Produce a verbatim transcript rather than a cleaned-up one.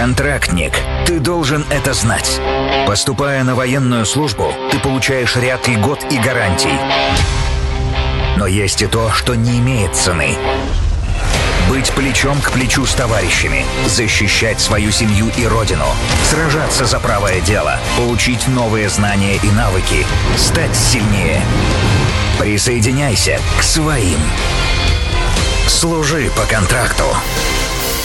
Контрактник, ты должен это знать. Поступая на военную службу, ты получаешь ряд льгот и гарантий. Но есть и то, что не имеет цены. Быть плечом к плечу с товарищами, защищать свою семью и родину, сражаться за правое дело, получить новые знания и навыки, стать сильнее. Присоединяйся к своим. Служи по контракту.